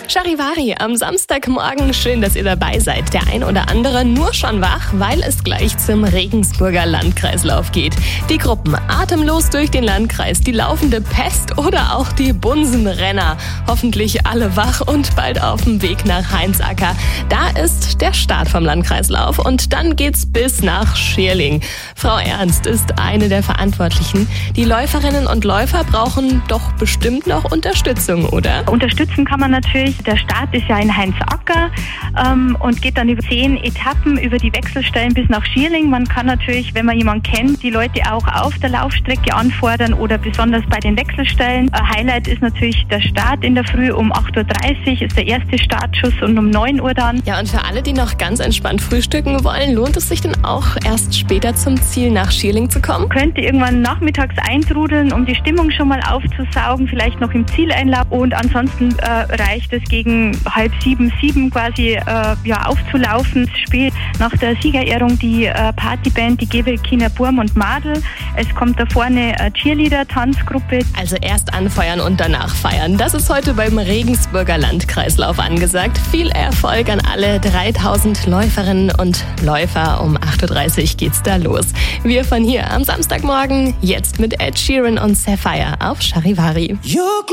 Charivari am Samstagmorgen, schön, dass ihr dabei seid. Der ein oder andere nur schon wach, weil es gleich zum Regensburger Landkreislauf geht. Die Gruppen Atemlos durch den Landkreis, die laufende Pest oder auch die Bunsenrenner. Hoffentlich alle wach und bald auf dem Weg nach Heinzacker. Da ist der Start vom Landkreislauf und dann geht's bis nach Schierling. Frau Ernst ist eine der Verantwortlichen. Die Läuferinnen und Läufer brauchen doch bestimmt noch Unterstützung, oder? Unterstützen kann man natürlich. Der Start ist ja in Heinzacker und geht dann über 10 Etappen über die Wechselstellen bis nach Schierling. Man kann natürlich, wenn man jemanden kennt, die Leute auch auf der Laufstrecke anfordern oder besonders bei den Wechselstellen. Highlight ist natürlich der Start in der Früh um 8.30 Uhr ist der erste Startschuss und um 9 Uhr dann. Ja, und für alle, die noch ganz entspannt frühstücken wollen, lohnt es sich dann auch erst später zum Ziel nach Schierling zu kommen? Könnte irgendwann nachmittags eintrudeln, um die Stimmung schon mal aufzusaugen, vielleicht noch im Zieleinlauf. Und ansonsten reicht es gegen 6:30, 7 quasi aufzulaufen. Spät nach der Siegerehrung die Partyband, die Gebelkiner Burm und Madel. Es kommt da vorne Cheerleader-Tanzgruppe. Also erst anfeuern und danach feiern. Das ist heute beim Regensburger Landkreislauf angesagt. Viel Erfolg an alle 3000 Läuferinnen und Läufer. Um 8.30 Uhr geht's da los. Wir von hier am Samstagmorgen, jetzt mit Ed Sheeran und Sapphire auf Charivari.